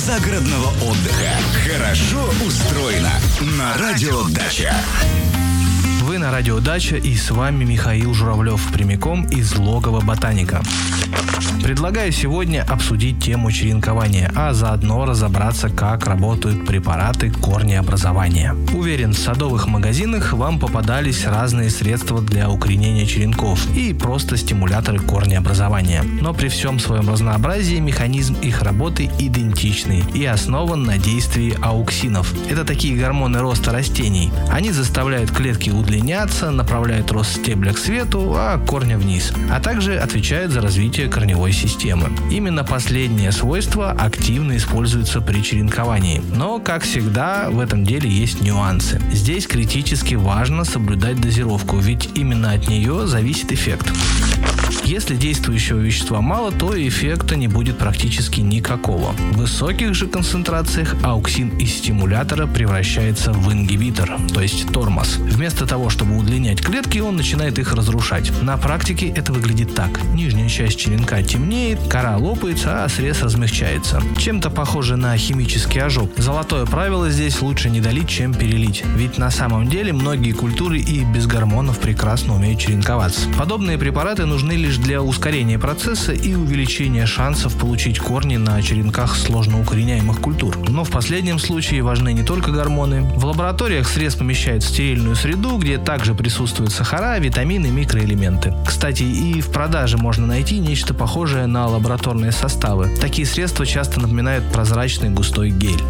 загородного отдыха. Хорошо устроено на Радио Дача. Вы на Радио Дача, и с вами Михаил Журавлев, прямиком из логова ботаника. Предлагаю сегодня обсудить тему черенкования, а заодно разобраться, как работают препараты корнеобразования. Уверен, в садовых магазинах вам попадались разные средства для укоренения черенков и просто стимуляторы корнеобразования. Но при всем своем разнообразии механизм их работы идентичный и основан на действии ауксинов. Это такие гормоны роста растений. Они заставляют клетки удлиняться, направляют рост стебля к свету, а корня вниз, а также отвечают за развитие корневой системы. Именно последнее свойство активно используется при черенковании. Но, как всегда, в этом деле есть нюансы. Здесь критически важно соблюдать дозировку, ведь именно от нее зависит эффект. Если действующего вещества мало, то эффекта не будет практически никакого. В высоких же концентрациях ауксин из стимулятора превращается в ингибитор, то есть тормоз. Вместо того, чтобы удлинять клетки, он начинает их разрушать. На практике это выглядит так. Нижняя часть черенка темнеет, кора лопается, а срез размягчается. Чем-то похоже на химический ожог. Золотое правило здесь: лучше не долить, чем перелить. Ведь на самом деле многие культуры и без гормонов прекрасно умеют черенковаться. Подобные препараты нужны лишь для ускорения процесса и увеличения шансов получить корни на черенках сложно укореняемых культур. Но в последнем случае важны не только гормоны. В лабораториях срез помещают в стерильную среду, где также присутствуют сахара, витамины, микроэлементы. Кстати, и в продаже можно найти нечто похожее на лабораторные составы. Такие средства часто напоминают прозрачный густой гель.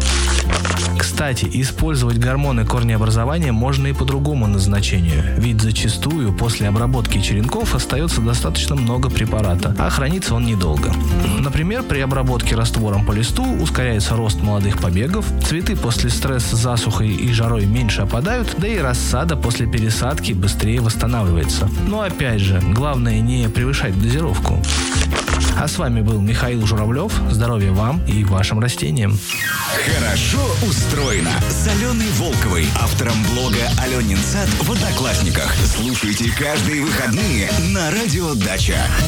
Кстати, использовать гормоны корнеобразования можно и по другому назначению, ведь зачастую после обработки черенков остается достаточно много препарата, а хранится он недолго. Например, при обработке раствором по листу ускоряется рост молодых побегов, цветы после стресса с засухой и жарой меньше опадают, да и рассада после пересадки быстрее восстанавливается. Но опять же, главное не превышать дозировку. А с вами был Михаил Журавлев. Здоровья вам и вашим растениям. Хорошо устроено с Аленой Волковой, автором блога «Аленин сад» в Одноклассниках. Слушайте каждые выходные на Радио Дача.